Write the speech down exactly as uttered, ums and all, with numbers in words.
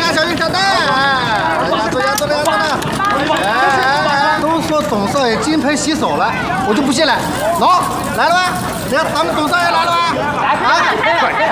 啊，小心跳蛋！哎，坐下，坐下，坐下。哎哎哎，都说董少爷金盆洗手了，我就不信了。喏，来了吧？这咱们董少爷来了吧？啊！